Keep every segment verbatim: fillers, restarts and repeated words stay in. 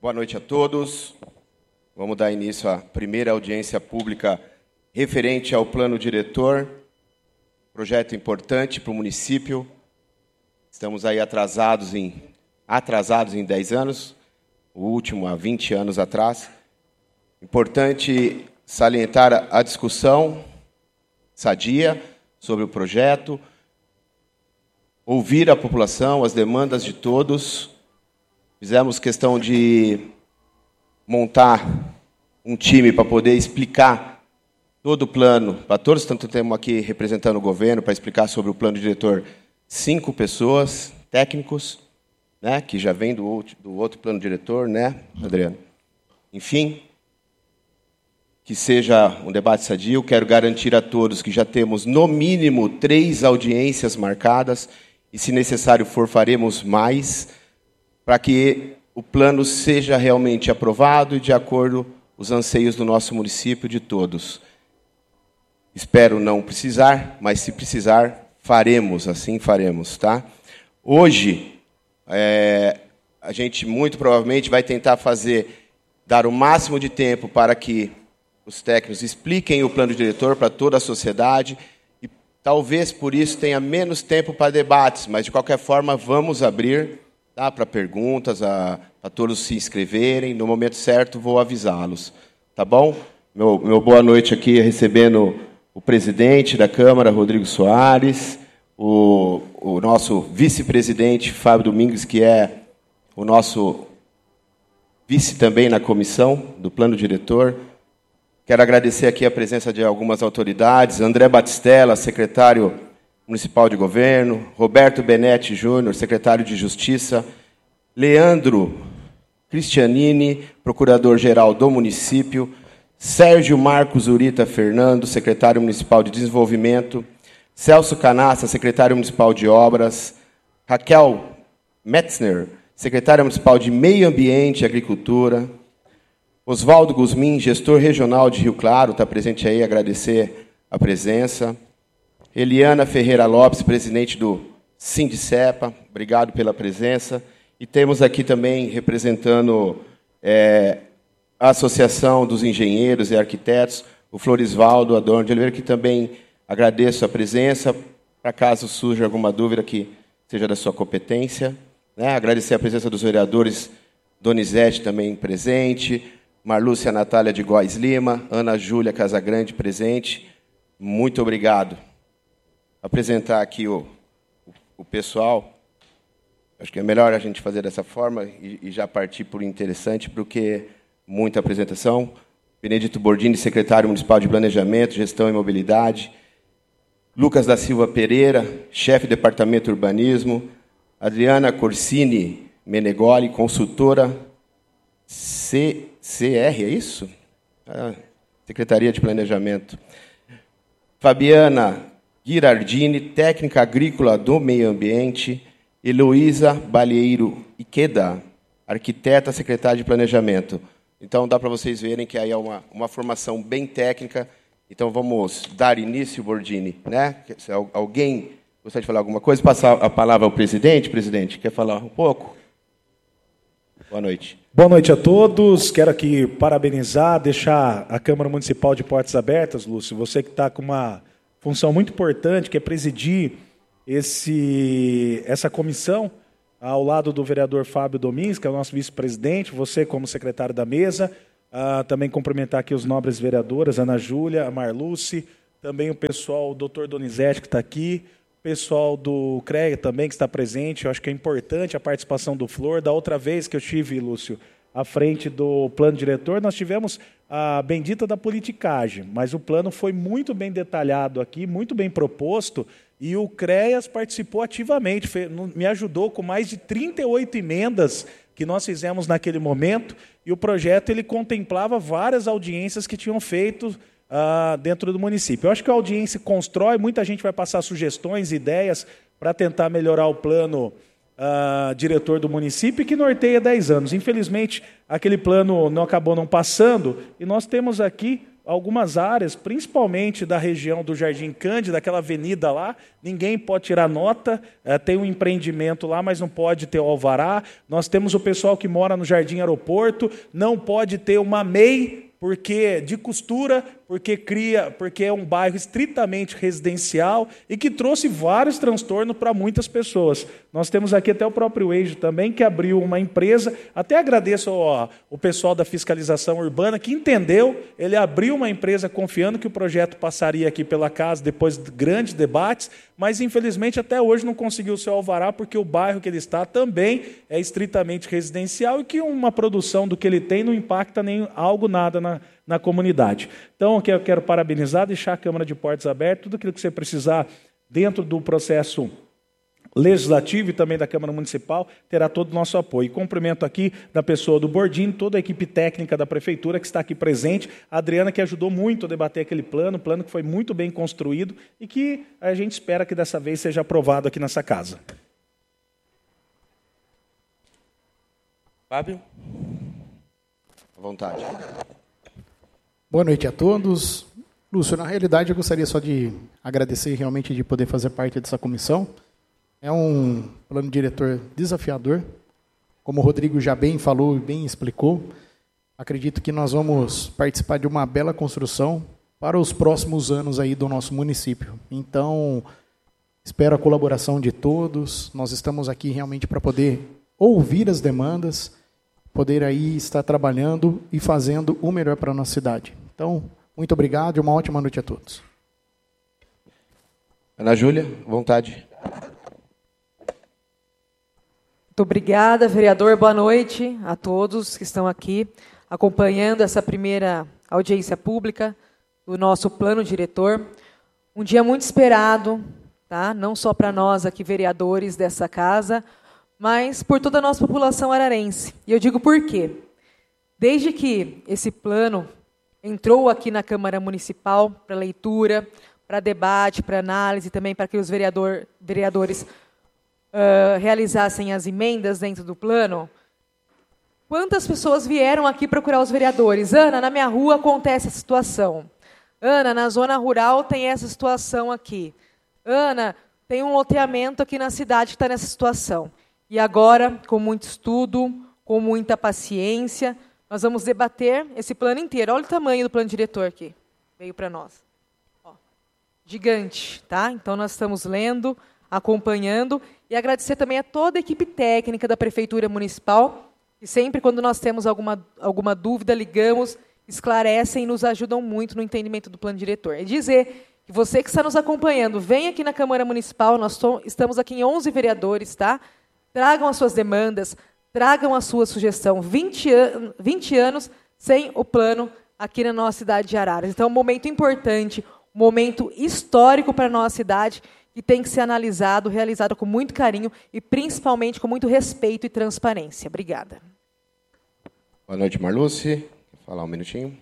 Boa noite a todos. Vamos dar início à primeira audiência pública referente ao plano diretor, projeto importante para o município. Estamos aí atrasados em, atrasados em dez anos, o último há vinte anos atrás. Importante salientar a discussão sadia sobre o projeto, ouvir a população, as demandas de todos. Fizemos questão de montar um time para poder explicar todo o plano para todos. Tanto temos aqui representando o governo para explicar sobre o plano diretor cinco pessoas, técnicos, né, que já vêm do outro, do outro plano diretor, né, Adriano? Enfim, que seja um debate sadio. Quero garantir a todos que já temos, no mínimo, três audiências marcadas e, se necessário for, faremos mais, para que o plano seja realmente aprovado e de acordo com os anseios do nosso município, de todos. Espero não precisar, mas se precisar, faremos, assim faremos, tá? Hoje, é, a gente muito provavelmente vai tentar fazer, dar o máximo de tempo para que os técnicos expliquem o plano diretor para toda a sociedade e talvez por isso tenha menos tempo para debates, mas de qualquer forma vamos abrir, tá, para perguntas, a, a todos se inscreverem. No momento certo vou avisá-los, tá bom? Meu, meu boa noite aqui recebendo o presidente da Câmara, Rodrigo Soares, o, o nosso vice-presidente, Fábio Domingues, que é o nosso vice também na comissão do plano diretor. Quero agradecer aqui a presença de algumas autoridades, André Batistella, secretário municipal de governo, Roberto Benetti Júnior, secretário de Justiça, Leandro Cristianini, procurador-geral do município, Sérgio Marcos Urita Fernando, secretário municipal de Desenvolvimento, Celso Canassa, secretário municipal de Obras, Raquel Metzner, secretária municipal de Meio Ambiente e Agricultura, Oswaldo Guzmin, gestor regional de Rio Claro, está presente aí, agradecer a presença. Eliana Ferreira Lopes, presidente do Sindicepa, obrigado pela presença. E temos aqui também, representando é, a Associação dos Engenheiros e Arquitetos, o Florisvaldo Adorno de Oliveira, que também agradeço a presença, para caso surja alguma dúvida que seja da sua competência. Né? Agradecer a presença dos vereadores Donizete, também presente, Marlúcia Natália de Góes Lima, Ana Júlia Casagrande, presente. Muito obrigado. Apresentar aqui o, o, o pessoal. Acho que é melhor a gente fazer dessa forma e, e já partir por interessante, porque muita apresentação. Benedito Bordini, secretário municipal de Planejamento, Gestão e Mobilidade. Lucas da Silva Pereira, chefe do Departamento de Urbanismo. Adriana Corsini Menegoli, consultora C C R, é isso? Ah, Secretaria de Planejamento. Fabiana Girardini, técnica agrícola do meio ambiente. Heloísa Balieiro Iqueda, arquiteta, secretária de Planejamento. Então, dá para vocês verem que aí é uma, uma formação bem técnica. Então, vamos dar início, Bordini, né? Se alguém gostaria de falar alguma coisa, passar a palavra ao presidente. Presidente, quer falar um pouco? Boa noite. Boa noite a todos. Quero aqui parabenizar, deixar a Câmara Municipal de portas abertas, Lúcio. Você que está com uma função muito importante, que é presidir esse, essa comissão, ao lado do vereador Fábio Domingues, que é o nosso vice-presidente, você como secretário da mesa. Uh, também cumprimentar aqui os nobres vereadoras, Ana Júlia, a Marluce, também o pessoal, o doutor Donizete, que está aqui, o pessoal do CREA também, que está presente. Eu acho que é importante a participação do Flor. Da outra vez que eu estive, Lúcio, à frente do plano diretor, nós tivemos a bendita da politicagem, mas o plano foi muito bem detalhado aqui, muito bem proposto, e o CREAS participou ativamente, me ajudou com mais de trinta e oito emendas que nós fizemos naquele momento, e o projeto ele contemplava várias audiências que tinham feito uh, dentro do município. Eu acho que a audiência constrói, muita gente vai passar sugestões, ideias, para tentar melhorar o plano uh, diretor do município, que norteia dez anos. Infelizmente, aquele plano não acabou não passando, e nós temos aqui algumas áreas, principalmente da região do Jardim Cândido, daquela avenida lá, ninguém pode tirar nota, é, tem um empreendimento lá, mas não pode ter o alvará. Nós temos o pessoal que mora no Jardim Aeroporto, não pode ter uma M E I, porque de costura, porque cria, porque é um bairro estritamente residencial e que trouxe vários transtornos para muitas pessoas. Nós temos aqui até o próprio Eijo também, que abriu uma empresa. Até agradeço ao, ao pessoal da fiscalização urbana que entendeu, ele abriu uma empresa confiando que o projeto passaria aqui pela casa depois de grandes debates, mas infelizmente até hoje não conseguiu o seu alvará, porque o bairro que ele está também é estritamente residencial e que uma produção do que ele tem não impacta nem algo nada na na comunidade. Então, eu quero parabenizar, deixar a Câmara de Portas aberta, tudo aquilo que você precisar dentro do processo legislativo e também da Câmara Municipal, terá todo o nosso apoio. E cumprimento aqui da pessoa do Bordini, toda a equipe técnica da Prefeitura que está aqui presente, a Adriana, que ajudou muito a debater aquele plano, plano que foi muito bem construído e que a gente espera que dessa vez seja aprovado aqui nessa casa. Fábio? À vontade. Boa noite a todos. Lúcio, na realidade eu gostaria só de agradecer realmente de poder fazer parte dessa comissão. É um plano diretor desafiador, como o Rodrigo já bem falou e bem explicou. Acredito que nós vamos participar de uma bela construção para os próximos anos aí do nosso município. Então, espero a colaboração de todos. Nós estamos aqui realmente para poder ouvir as demandas, poder aí estar trabalhando e fazendo o melhor para a nossa cidade. Então, muito obrigado e uma ótima noite a todos. Ana Júlia, vontade. Muito obrigada, vereador. Boa noite a todos que estão aqui acompanhando essa primeira audiência pública do nosso plano diretor. Um dia muito esperado, tá? Não só para nós aqui, vereadores dessa casa, mas por toda a nossa população ararense. E eu digo por quê. Desde que esse plano entrou aqui na Câmara Municipal para leitura, para debate, para análise, também para que os vereador, vereadores uh, realizassem as emendas dentro do plano, quantas pessoas vieram aqui procurar os vereadores? Ana, na minha rua acontece essa situação. Ana, na zona rural tem essa situação aqui. Ana, tem um loteamento aqui na cidade que está nessa situação. E agora, com muito estudo, com muita paciência, nós vamos debater esse plano inteiro. Olha o tamanho do plano diretor aqui, veio para nós. Ó, gigante, tá? Então, nós estamos lendo, acompanhando, e agradecer também a toda a equipe técnica da Prefeitura Municipal, que sempre, quando nós temos alguma, alguma dúvida, ligamos, esclarecem e nos ajudam muito no entendimento do plano diretor. E dizer que você que está nos acompanhando, vem aqui na Câmara Municipal, nós estamos aqui em onze vereadores, tá? Tragam as suas demandas, tragam a sua sugestão. vinte, an vinte anos sem o plano aqui na nossa cidade de Araras. Então, é um momento importante, um momento histórico para a nossa cidade, que tem que ser analisado, realizado com muito carinho e, principalmente, com muito respeito e transparência. Obrigada. Boa noite, Marluce. Quer falar um minutinho?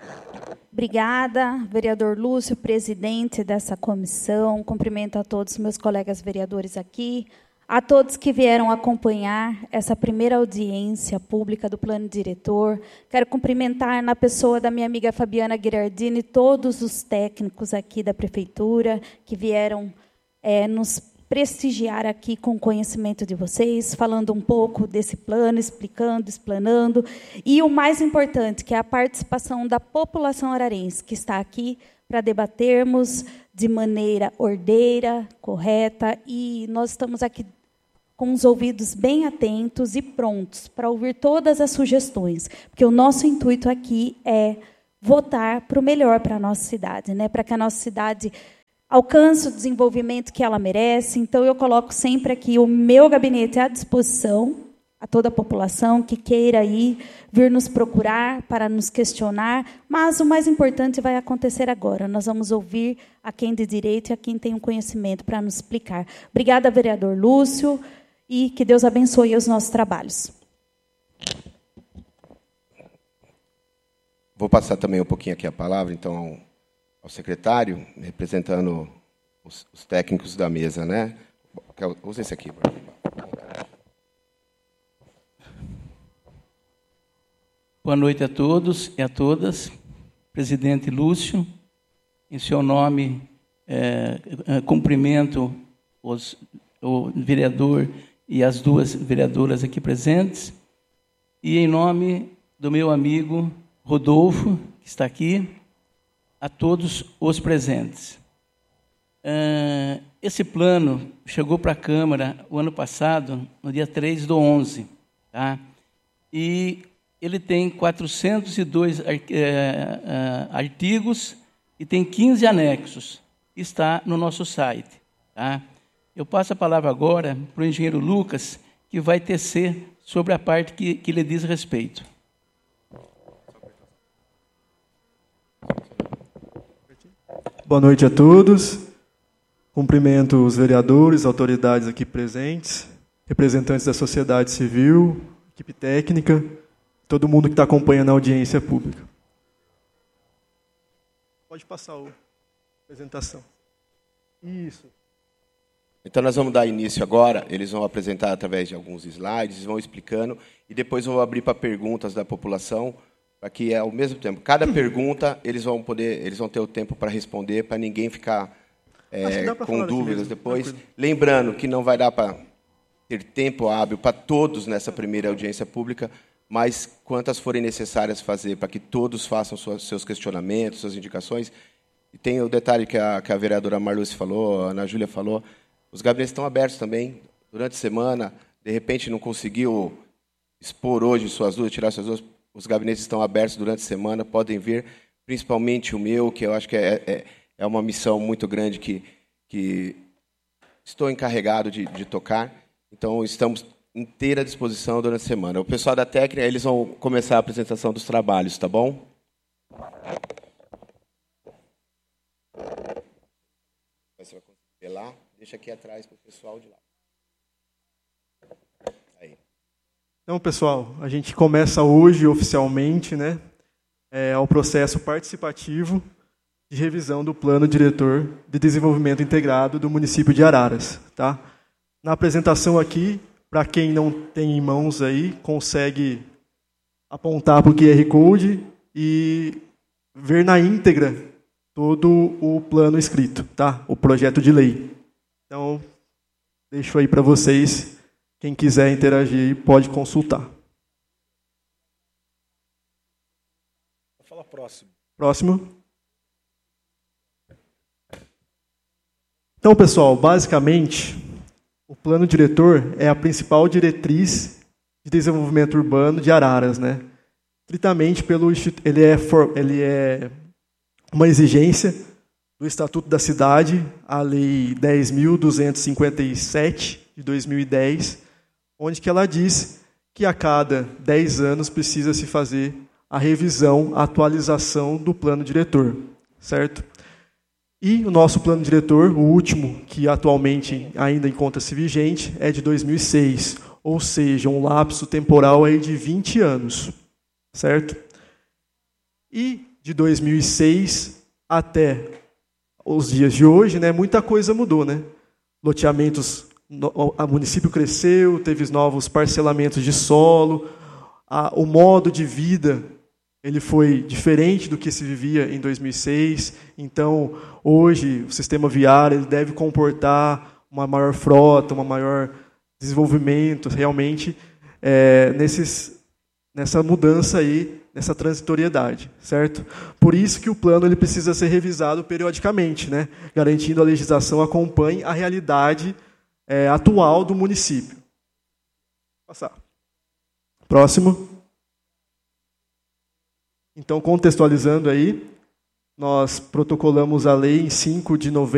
Obrigada, vereador Lúcio, presidente dessa comissão. Cumprimento a todos os meus colegas vereadores aqui, a todos que vieram acompanhar essa primeira audiência pública do plano diretor. Quero cumprimentar, na pessoa da minha amiga Fabiana Ghirardini, todos os técnicos aqui da Prefeitura que vieram é, nos prestigiar aqui com o conhecimento de vocês, falando um pouco desse plano, explicando, explanando. E o mais importante, que é a participação da população ararense, que está aqui para debatermos de maneira ordeira, correta, e nós estamos aqui com os ouvidos bem atentos e prontos para ouvir todas as sugestões, porque o nosso intuito aqui é votar para o melhor para a nossa cidade, né? Para que a nossa cidade alcance o desenvolvimento que ela merece. Então, eu coloco sempre aqui o meu gabinete à disposição, a toda a população que queira aí vir nos procurar para nos questionar, mas o mais importante vai acontecer agora. Nós vamos ouvir a quem de direito e a quem tem um conhecimento para nos explicar. Obrigada, vereador Lúcio, e que Deus abençoe os nossos trabalhos. Vou passar também um pouquinho aqui a palavra, então, ao secretário, representando os, os técnicos da mesa, né? Usa esse aqui. Boa noite a todos e a todas. presidente Lúcio. Em seu nome, é, cumprimento os, o vereador e as duas vereadoras aqui presentes. E em nome do meu amigo Rodolfo, que está aqui, a todos os presentes. Uh, esse plano chegou para a Câmara o ano passado, no dia três do onze, tá? E ele tem quatrocentos e dois uh, uh, artigos e tem quinze anexos. Está no nosso site, tá? Eu passo a palavra agora para o engenheiro Lucas, que vai tecer sobre a parte que, que lhe diz respeito. Boa noite a todos. Cumprimento os vereadores, autoridades aqui presentes, representantes da sociedade civil, equipe técnica, todo mundo que está acompanhando a audiência pública. Pode passar a apresentação. Isso. Então, nós vamos dar início agora. Eles vão apresentar através de alguns slides, vão explicando, e depois eu vou abrir para perguntas da população, para que, ao mesmo tempo, cada pergunta, eles vão poder, eles vão ter o tempo para responder, para ninguém ficar é, com dúvidas assim depois. Tranquilo. Lembrando que não vai dar para ter tempo hábil para todos nessa primeira audiência pública, mas quantas forem necessárias fazer para que todos façam suas, seus questionamentos, suas indicações. E tem o detalhe que a, que a vereadora Marluce falou, a Ana Júlia falou, os gabinetes estão abertos também durante a semana. De repente não conseguiu expor hoje suas dúvidas, tirar suas dúvidas, os gabinetes estão abertos durante a semana, podem vir, principalmente o meu, que eu acho que é, é, é uma missão muito grande que, que estou encarregado de, de tocar. Então, estamos inteira disposição durante a semana. O pessoal da técnica, eles vão começar a apresentação dos trabalhos, tá bom? Você vai conseguir ver lá? Deixa aqui atrás para o pessoal de lá. Aí. Então, pessoal, a gente começa hoje, oficialmente, né, é, o processo participativo de revisão do Plano Diretor de Desenvolvimento Integrado do município de Araras. Tá? Na apresentação aqui, para quem não tem em mãos aí, consegue apontar para o Q R Code e ver na íntegra todo o plano escrito, tá? O projeto de lei. Então, deixo aí para vocês. Quem quiser interagir pode consultar. Vou falar próximo. Próximo. Então, pessoal, basicamente, o plano diretor é a principal diretriz de desenvolvimento urbano de Araras, né? Estritamente pelo ele é ele é uma exigência do Estatuto da Cidade, a Lei dez mil duzentos e cinquenta e sete de dois mil e dez, onde que ela diz que a cada dez anos precisa se fazer a revisão, a atualização do plano diretor, certo? E o nosso plano diretor, o último, que atualmente ainda encontra-se vigente, é de dois mil e seis, ou seja, um lapso temporal aí de vinte anos, certo? E de dois mil e seis até os dias de hoje, né, muita coisa mudou, né? Loteamentos, o município cresceu, teve novos parcelamentos de solo, a, o modo de vida ele foi diferente do que se vivia em dois mil e seis. Então, hoje, o sistema viário ele deve comportar uma maior frota, um maior desenvolvimento, realmente, é, nesses, nessa mudança aí, nessa transitoriedade, certo? Por isso que o plano ele precisa ser revisado periodicamente, né? Garantindo a legislação acompanhe a realidade é, atual do município. Vou passar. Próximo. Então, contextualizando aí, nós protocolamos a lei em cinco de novembro